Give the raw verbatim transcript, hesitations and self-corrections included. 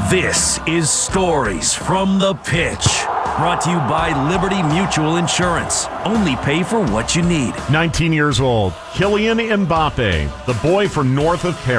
This is Stories from the Pitch, brought to you by Liberty Mutual Insurance. Only pay for what you need. nineteen years old, Kylian Mbappe, the boy from north of Paris.